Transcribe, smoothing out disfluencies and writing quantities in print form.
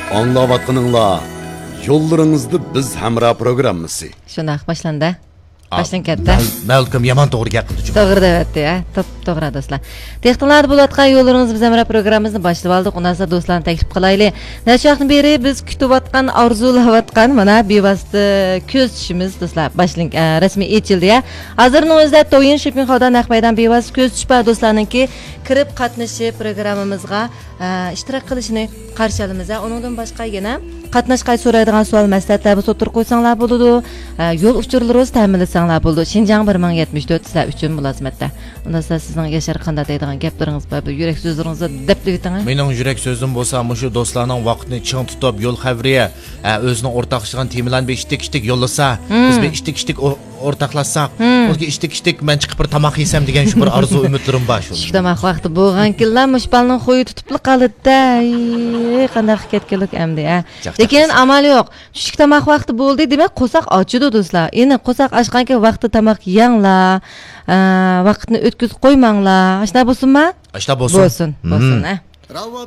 Anlavatqınınla yollarınızda biz hamra programması. Şunaq başlanda. Başlan ketdi. Malcolm yaman to'g'ri gap qildi. To'g'ri deyapti, ya. To'g'ri do'stlar. Texnolarda bo'layotgan yo'llaringiz biz hamra programmamizni boshlab oldik. Undan so'ng do'stlarni taklif qilaylik. Necha vaqtdan beri biz kutayotgan, orzulayotgan mana bevosita ko'z tishimiz do'stlar boshlang rasmiy echildi ya. Hozirning o'zida To'yin Shopping Halldan naqmaydan bevosita ko'z tish bor do'stlarningki kirib qatnashib programmamizga ishtirok qilishini qarshi olamiz. Undan boshqa yana qatnashga so'raydigan savol maslahatlar bo'lsa o'tirib qo'ysanglar bo'ladi. Yo'l uchurlaringizni ta'minlasanglar bo'ladi. Xinjiang 1074 sizlar uchun mulozimatda. Unda sizning yashar qanday deydigan gaplaringiz bor, yurak so'zlaringizni deb deyiting. Mening yurak so'zim bo'lsa, shu do'stlarning vaqtini ching tutib, yo'l xavriya, o'zining o'rtaqlashgan temalarni ishtik-ishtik yo'llasa, biz ishtik-ishtik o'rtaqlashsak, ularga ishtik-ishtik men chiqib bir tomoq yesam degan shu bir orzu umidlarim bor shu. Tomoq vaqti bo'lgan-kunlar mushbalning qo'yi tutib qoldi-da. Qanday ketganlik endi, lekin amal yo'q. Tushlik tomoq vaqti bo'ldi, demak qo'saq ochidi do'stlar. Endi qo'saq ochganki vaqti tomoq yenglar, vaqtni o'tkazib qo'ymanglar. Ashna bo'lsinmi? Ashna bo'lsin. Bo'lsin.